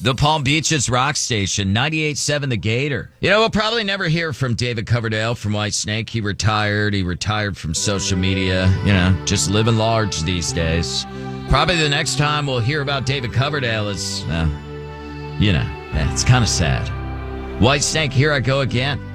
The Palm Beaches rock station, 98.7 The Gator. You know, we'll probably never hear from David Coverdale from Whitesnake. He retired from social media, just living large these days. Probably the next time we'll hear about David Coverdale is, it's kind of sad. Whitesnake, here I go again.